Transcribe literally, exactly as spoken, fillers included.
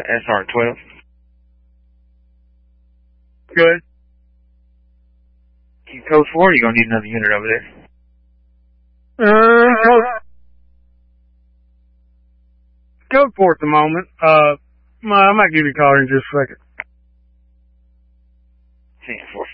S R twelve. Good. Keep code four, or you gonna need another unit over there? Uh, code, code four at the moment. Uh, I might give you a call in just a second. ten four.